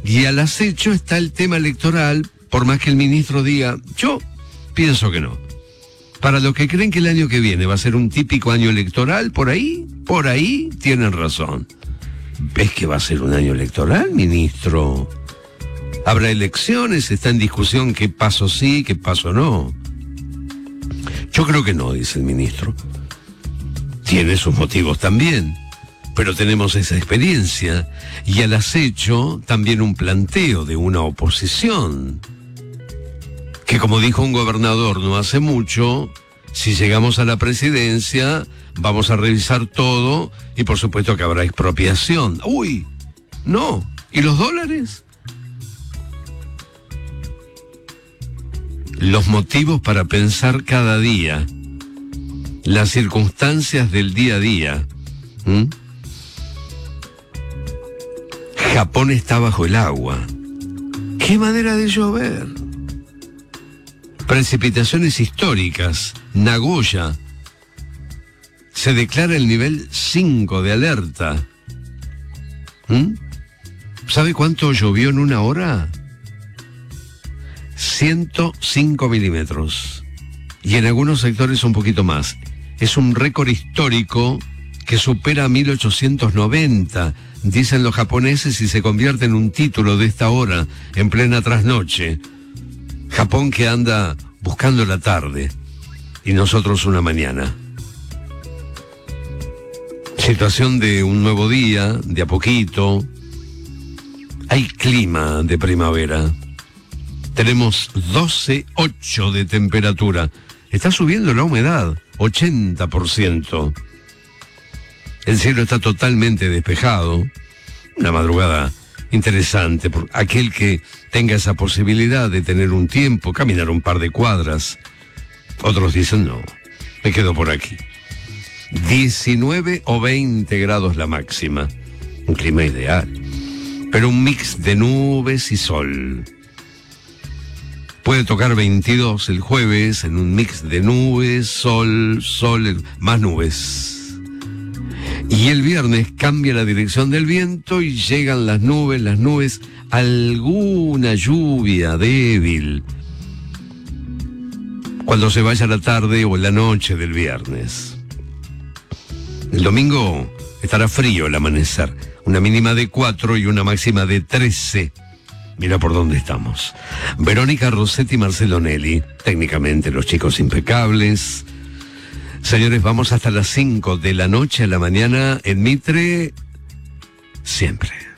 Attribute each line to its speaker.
Speaker 1: Y al acecho está el tema electoral, por más que el ministro diga, yo pienso que no. Para los que creen que el año que viene va a ser un típico año electoral, por ahí tienen razón. ¿Ves que va a ser un año electoral, ministro? ¿Habrá elecciones? ¿Está en discusión qué paso sí, qué paso no? Yo creo que no, dice el ministro. Tiene sus motivos también, pero tenemos esa experiencia y al acecho también un planteo de una oposición que, como dijo un gobernador no hace mucho, si llegamos a la presidencia vamos a revisar todo y por supuesto que habrá expropiación. ¡Uy! No. ¿Y los dólares? Los motivos para pensar cada día, las circunstancias del día a día. Japón está bajo el agua. ¿Qué manera de llover? Precipitaciones históricas. Nagoya. Se declara el nivel 5 de alerta. ¿Sabe cuánto llovió en una hora? 105 milímetros. Y en algunos sectores un poquito más. Es un récord histórico que supera 1890, dicen los japoneses, y se convierte en un título de esta hora, en plena trasnoche. Japón que anda buscando la tarde, y nosotros una mañana. Situación de un nuevo día, de a poquito. Hay clima de primavera. Tenemos 12,8 de temperatura. Está subiendo la humedad, 80%. El cielo está totalmente despejado. Una madrugada interesante por aquel que tenga esa posibilidad de tener un tiempo, caminar un par de cuadras. Otros dicen no, me quedo por aquí. 19 o 20 grados la máxima. Un clima ideal. Pero un mix de nubes y sol. Puede tocar 22 el jueves en un mix de nubes, sol, más nubes. Y el viernes cambia la dirección del viento y llegan las nubes, alguna lluvia débil. Cuando se vaya la tarde o la noche del viernes. El domingo estará frío el amanecer, una mínima de 4 y una máxima de 13. Mira por dónde estamos. Verónica Rossetti y Marcelo Nelly, técnicamente los chicos impecables. Señores, vamos hasta las 5 de la noche a la mañana en Mitre, siempre.